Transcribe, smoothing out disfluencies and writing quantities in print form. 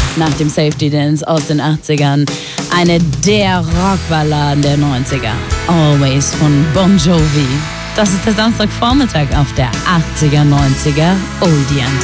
nach dem Safety Dance aus den 80ern. Eine der Rockballaden der 90er. Always von Bon Jovi. Das ist der Samstagvormittag auf der 80er, 90er Oldie